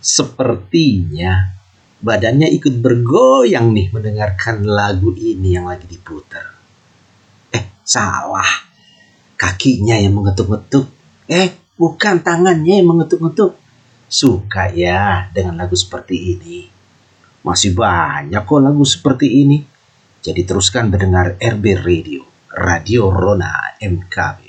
Sepertinya badannya ikut bergoyang nih mendengarkan lagu ini yang lagi diputar. Salah. Kakinya yang mengetuk-ngetuk. Bukan tangannya yang mengetuk-ngetuk. Suka ya dengan lagu seperti ini. Masih banyak kok lagu seperti ini. Jadi teruskan mendengar RB Radio, Radio Rona MKB.